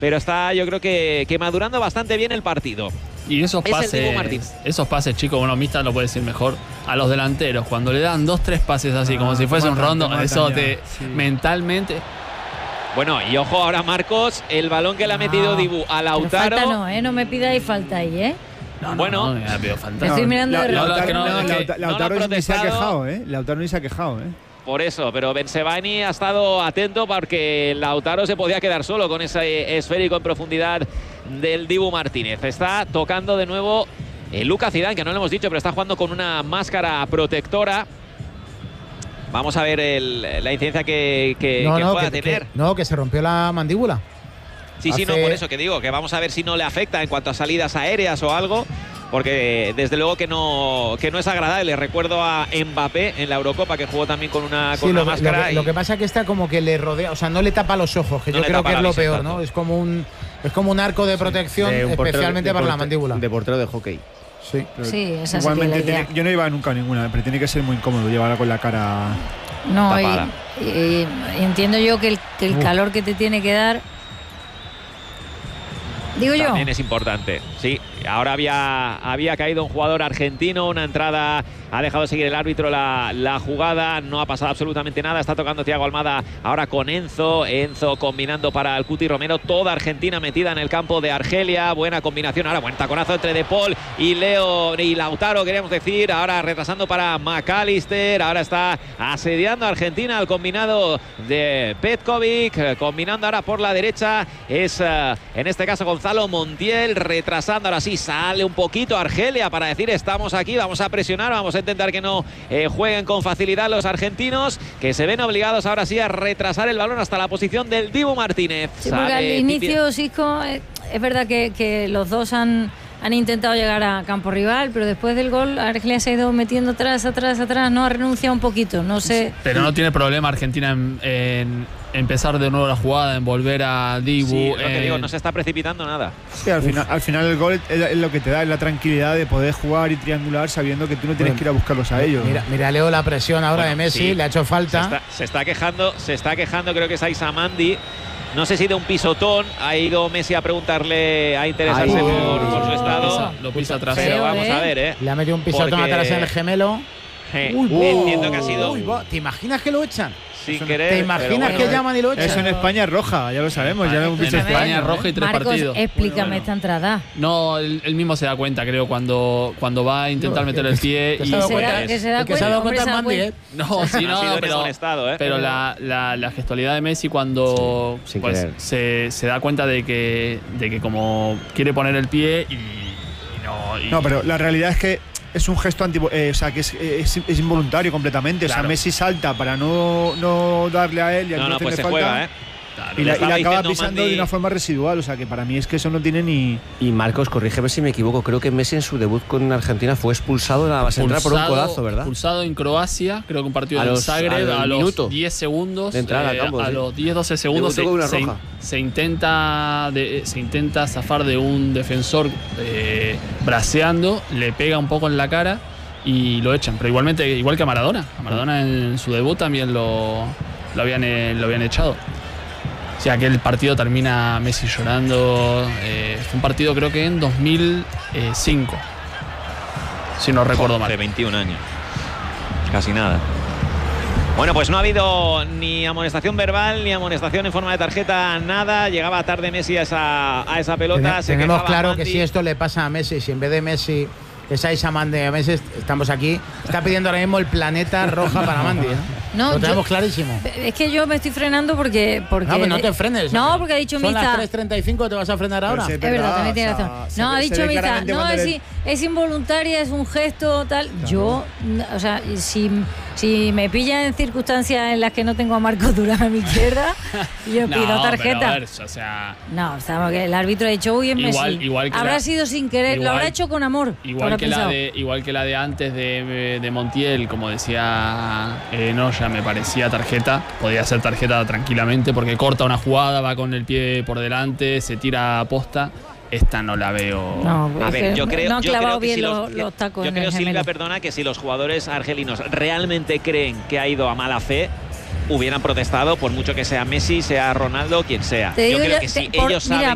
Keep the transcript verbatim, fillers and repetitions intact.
pero está yo creo que, que madurando bastante bien el partido. Y esos es pases, esos pases, chicos, bueno, Mista lo puede decir mejor, a los delanteros, cuando le dan dos, tres pases así, ah, como si fuese un rondo, te eso ya, te sí. mentalmente. Bueno, y ojo ahora, Marcos, el balón que le ha metido no, Dibu a Lautaro. Falta no, ¿eh? No me pidáis falta ahí, ¿eh? No, bueno, no, no me pido falta. Estoy mirando la, de la, reloj. no, no, no, Lautaro, Lautaro no ni se ha quejado, ¿eh? Lautaro ni se ha quejado, ¿eh? Por eso, pero Benzebani ha estado atento porque Lautaro se podía quedar solo con ese esférico en profundidad del Dibu Martínez. Está tocando de nuevo eh, Lucas Zidane, que no lo hemos dicho, pero está jugando con una máscara protectora. Vamos a ver el, la incidencia que, que, no, que no, pueda que, tener. Que, no, que se rompió la mandíbula. Sí, Hace... sí, no, por eso que digo, que vamos a ver si no le afecta en cuanto a salidas aéreas o algo, porque desde luego que no, que no es agradable. Recuerdo a Mbappé en la Eurocopa, que jugó también con una, con sí, una lo, máscara. Lo que, y... lo que pasa es que está como que le rodea, o sea, no le tapa los ojos, que no yo creo que es lo peor, ¿no? Es como un, es como un arco de protección, sí, de especialmente de, de para la mandíbula. De portero de hockey. Sí, sí, esa igualmente sí que tiene, yo no iba nunca a ninguna, pero tiene que ser muy incómodo llevarla con la cara no, tapada. Y, y, y entiendo yo que el, que el calor que te tiene que dar, digo yo. También es importante, sí. Ahora había, había caído un jugador argentino, una entrada, ha dejado de seguir el árbitro la, la jugada, no ha pasado absolutamente nada. Está tocando Thiago Almada ahora con Enzo, Enzo combinando para el Cuti Romero, toda Argentina metida en el campo de Argelia, buena combinación, ahora buen taconazo entre De Paul y Leo y Lautaro, queríamos decir, ahora retrasando para McAllister, ahora está asediando a Argentina al combinado de Petkovic, combinando ahora por la derecha, es en este caso Gonzalo Montiel, retrasando ahora sí. Sale un poquito Argelia para decir estamos aquí, vamos a presionar, vamos a intentar que no eh, jueguen con facilidad los argentinos, que se ven obligados ahora sí a retrasar el balón hasta la posición del Dibu Martínez. Sí, porque al inicio, Sisco, eh, es verdad que, que los dos han, han intentado llegar a campo rival, pero después del gol Argelia se ha ido metiendo atrás, atrás, atrás, no ha renunciado un poquito, no sé. Pero no tiene problema Argentina en, en empezar de nuevo la jugada, en volver a Dibu. Sí, lo eh... que digo, no se está precipitando nada. Sí, al final, al final el gol es, es lo que te da, es la tranquilidad de poder jugar y triangular sabiendo que tú no tienes bueno, que ir a buscarlos a ellos. Mira, mira Leo, la presión ahora bueno, de Messi, sí, le ha hecho falta. Se está, se está quejando, se está quejando, creo que es Aissa Mandi. No sé si de un pisotón ha ido Messi a preguntarle, a interesarse Ay, por, por su estado. Lo pisa, lo pisa atrás. Pero vamos a ver, ¿eh? Le ha metido un pisotón Porque... atrás en el gemelo. Eh, uy, entiendo oh, que ha sido. Uy, ¿te imaginas que lo echan? Sin eso, querer. ¿Te imaginas bueno, que llaman y lo echan? Eso en España es roja, ya lo sabemos. En ya lo hemos visto en España es roja y tres Marcos, partidos. explícame bueno, bueno. esta entrada. No, él, él mismo se da cuenta, creo, cuando, cuando va a intentar no, meter el pie. Que y se da, que se da que se ha dado cuenta Mandy, ¿eh? No, sí, no, no pero, estado, ¿eh? pero la, la, la gestualidad de Messi cuando sí, pues, se, se da cuenta de que, de que como quiere poner el pie y, y no. Y no, pero la realidad es que es un gesto anti, eh, o sea, que es, es, es involuntario completamente. Claro. O sea, Messi salta para no, no darle a él y no, no, pues se falta, juega, ¿eh? Claro, y la, y la acaba pisando Mandy de una forma residual. O sea, que para mí es que eso no tiene ni. Y Marcos, corrígeme si me equivoco, creo que Messi en su debut con Argentina fue expulsado en la base central por un codazo, ¿verdad? Expulsado en Croacia, creo que un partido a del los, Zagreb, a, a los minuto diez segundos. De entrar eh, a campo, a sí. los diez doce segundos se, una se, roja. se, intenta de, se intenta zafar de un defensor eh, braceando, le pega un poco en la cara y lo echan. Pero igualmente, igual que a Maradona. A Maradona en su debut también lo, lo, habían, eh, lo habían echado. O sea, que el partido termina Messi llorando. Eh, fue un partido creo que en dos mil cinco, si no recuerdo mal. De veintiún años. Casi nada. Bueno, pues no ha habido ni amonestación verbal ni amonestación en forma de tarjeta, nada. Llegaba tarde Messi a esa, a esa pelota. Ten, tenemos claro Mandy. Que si esto le pasa a Messi, si en vez de Messi es Aissa Mandi a Messi, estamos aquí, está pidiendo ahora mismo el planeta roja para Mandy, ¿eh? No, lo tenemos yo, clarísimo. Es que yo me estoy frenando porque. porque no, pero no te frenes. No, porque ha dicho Son Mista. las tres treinta y cinco, ¿te vas a frenar ahora? Es verdad, también tiene razón. O sea, no, ha dicho Mista. No, es, le... es involuntaria, es un gesto, tal. Claro. Yo, o sea, si, si me pilla en circunstancias en las que no tengo a Marcos Durán a mi izquierda, yo no, pido tarjeta. Pero a ver, o sea, no, o sea, porque el árbitro ha dicho, uy, es igual, Messi. Igual que habrá la, sido sin querer, igual, lo habrá hecho con amor. Igual que, la de, igual que la de antes de, de Montiel, como decía eh, Noya, me parecía tarjeta. Podría ser tarjeta tranquilamente porque corta una jugada, va con el pie por delante, se tira a posta. Esta no la veo. No, a ver, yo creo, no han yo clavado creo que bien si los, los, los tacos. Yo creo, Silvia, perdona, que si los jugadores argelinos realmente creen que ha ido a mala fe, hubieran protestado, por mucho que sea Messi, sea Ronaldo, quien sea. Te yo digo creo yo, que te, si por, ellos mira, saben